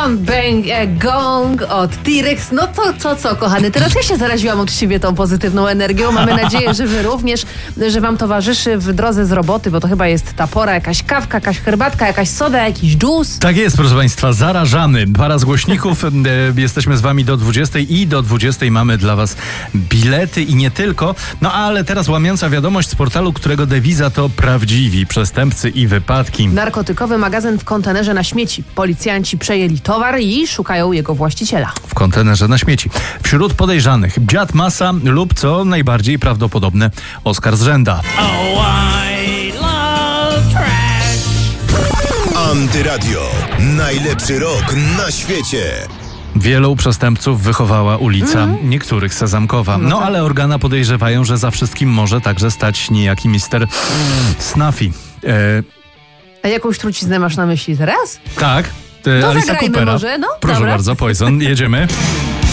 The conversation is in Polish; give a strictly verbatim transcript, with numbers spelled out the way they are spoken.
Bam Bang a Gong od T-Rex. No to co, co, kochany, teraz ja się zaraziłam uczciwie tą pozytywną energią. Mamy nadzieję, że wy również, że wam towarzyszy w drodze z roboty, bo to chyba jest ta pora, jakaś kawka, jakaś herbatka, jakaś soda, jakiś dżus. Tak jest, proszę państwa, zarażamy. Para z głośników, e, jesteśmy z wami do dwudziestej i do dwudziestej mamy dla was bilety i nie tylko. No ale teraz łamiąca wiadomość z portalu, którego dewiza to prawdziwi przestępcy i wypadki. Narkotykowy magazyn w kontenerze na śmieci. Policjanci przejęli towar i szukają jego właściciela. W kontenerze na śmieci. Wśród podejrzanych dziad Masa lub, co najbardziej prawdopodobne, Oskar z Rzęda. Antyradio. Najlepszy rok na świecie. Wielu przestępców wychowała ulica, mm. niektórych Sezamkowa. No, no tak. ale organa podejrzewają, że za wszystkim może także stać niejaki mister Snuffy. E, A jakąś truciznę masz na myśli teraz? tak, To Alice'a zagrajmy Coopera. może, no? Proszę Dobra. bardzo, Poison, jedziemy.